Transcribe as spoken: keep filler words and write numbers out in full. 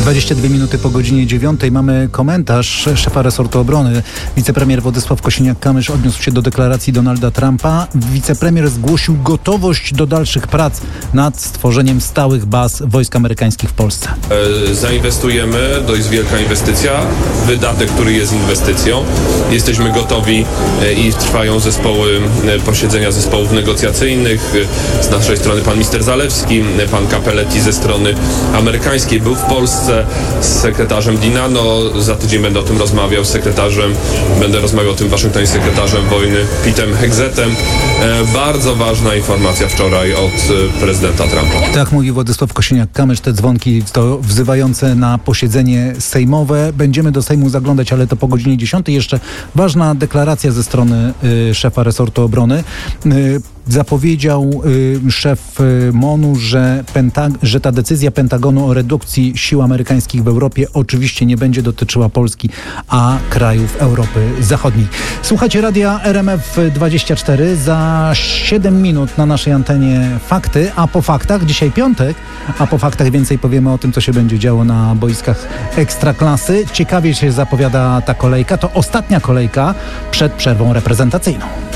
dwadzieścia dwie minuty po godzinie dziewiątej mamy komentarz szefa resortu obrony. Wicepremier Władysław Kosiniak-Kamysz odniósł się do deklaracji Donalda Trumpa. Wicepremier zgłosił gotowość do dalszych prac nad stworzeniem stałych baz wojsk amerykańskich w Polsce. Zainwestujemy, to jest wielka inwestycja, wydatek, który jest inwestycją. Jesteśmy gotowi i trwają zespoły, posiedzenia zespołów negocjacyjnych. Z naszej strony pan minister Zalewski, pan Capelletti ze strony amerykańskiej był w Polsce z sekretarzem Dinano. Za tydzień będę o tym rozmawiał z sekretarzem, będę rozmawiał o tym w Waszyngtonie z sekretarzem wojny Petem Hegzetem. E, bardzo ważna informacja wczoraj od e, prezydenta Trumpa. Tak mówi Władysław Kosiniak-Kamysz. Te dzwonki to wzywające na posiedzenie sejmowe. Będziemy do Sejmu zaglądać, ale to po godzinie dziesiątej. Jeszcze ważna deklaracja ze strony y, szefa resortu obrony. Y, Zapowiedział y, szef y, MONU, że, Penta- że ta decyzja Pentagonu o redukcji sił amerykańskich w Europie oczywiście nie będzie dotyczyła Polski, a krajów Europy Zachodniej. Słuchajcie radia R M F dwadzieścia cztery. Za siedem minut na naszej antenie fakty, a po faktach, dzisiaj piątek, a po faktach więcej powiemy o tym, co się będzie działo na boiskach Ekstraklasy. Ciekawie się zapowiada ta kolejka. To ostatnia kolejka przed przerwą reprezentacyjną.